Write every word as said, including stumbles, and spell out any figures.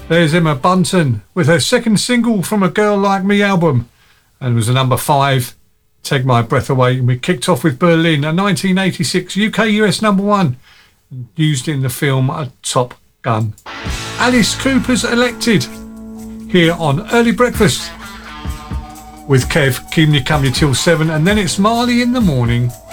There's Emma Bunton with her second single from A Girl Like Me album, and it was a number five, Take My Breath Away. And we kicked off with Berlin, a nineteen eighty-six U K U S number one, used in the film A Top Gun. Alice Cooper's Elected, here on Early Breakfast with Kev, keeping you company till seven, and then it's Marley in the morning.